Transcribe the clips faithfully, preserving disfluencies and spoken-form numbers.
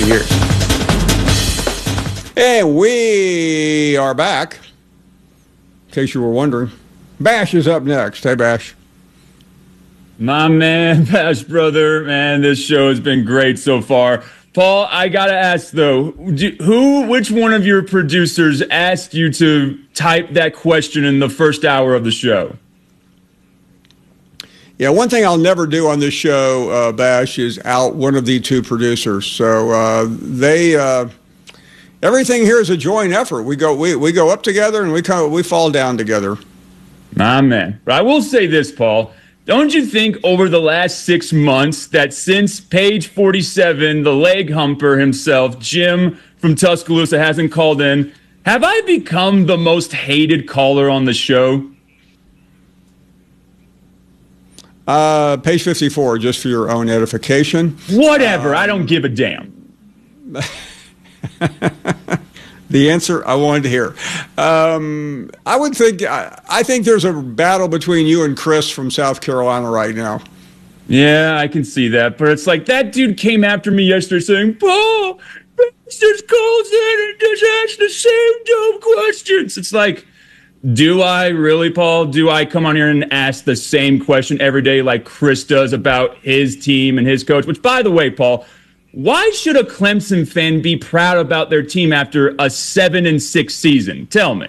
here. Hey, we are back. In case you were wondering, Bash is up next. Hey, Bash. My man, Bash brother, man, this show has been great so far. Paul, I gotta ask though, do, who, which one of your producers asked you to type that question in the first hour of the show? Yeah, one thing I'll never do on this show, uh, Bash, is out one of the two producers. So uh, they, uh, everything here is a joint effort. We go, we, we go up together and we come, we fall down together. My man, but I will say this, Paul. Don't you think over the last six months that since page forty-seven, the leg humper himself, Jim from Tuscaloosa, hasn't called in, have I become the most hated caller on the show? Uh, page fifty-four, just for your own edification. Whatever, um, I don't give a damn. The answer I wanted to hear. Um, I would think, I, I think there's a battle between you and Chris from South Carolina right now. Yeah, I can see that. But it's like that dude came after me yesterday saying, Paul, just calls in and just asks the same dumb questions. It's like, do I really, Paul? Do I come on here and ask the same question every day like Chris does about his team and his coach? Which, by the way, Paul, why should a Clemson fan be proud about their team after a seven and six season? Tell me.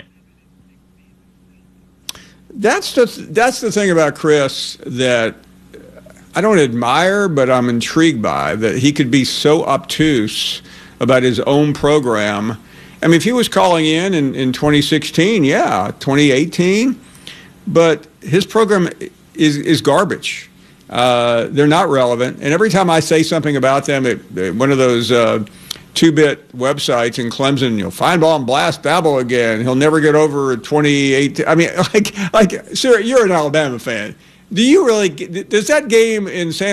That's the that's the thing about Chris that I don't admire, but I'm intrigued by, that he could be so obtuse about his own program. I mean, if he was calling in in, in twenty sixteen, yeah, twenty eighteen, but his program is is garbage. Uh, they're not relevant. And every time I say something about them, it, it, one of those uh, two-bit websites in Clemson, you'll Feinbaum blast Babel again. He'll never get over twenty eighteen. I mean, like, like, sir, you're an Alabama fan. Do you really, does that game in San